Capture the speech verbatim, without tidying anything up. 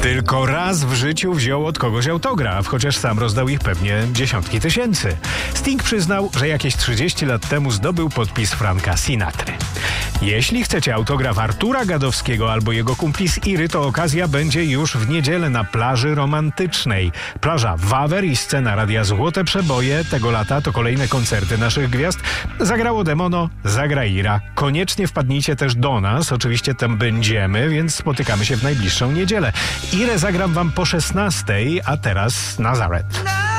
Tylko raz w życiu wziął od kogoś autograf, chociaż sam rozdał ich pewnie dziesiątki tysięcy. Sting przyznał, że jakieś trzydzieści lat temu zdobył podpis Franka Sinatry. Jeśli chcecie autograf Artura Gadowskiego albo jego kumpli z Iry, to okazja będzie już w niedzielę na plaży romantycznej. Plaża Wawer i scena Radia Złote Przeboje tego lata to kolejne koncerty naszych gwiazd. Zagrało Demono, zagra Ira. Koniecznie wpadnijcie też do nas, oczywiście tam będziemy, więc spotykamy się w najbliższą niedzielę. Irę zagram wam po szesnastej, a teraz Nazaret.